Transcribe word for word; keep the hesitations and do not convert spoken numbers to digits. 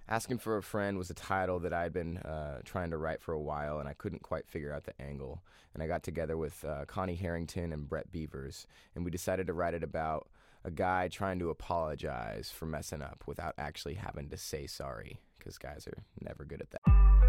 Asking for a Friend was a title that I'd been uh, trying to write for a while, and I couldn't quite figure out the angle. And I got together with uh, Connie Harrington and Brett Beavers, and we decided to write it about a guy trying to apologize for messing up without actually having to say sorry, because guys are never good at that.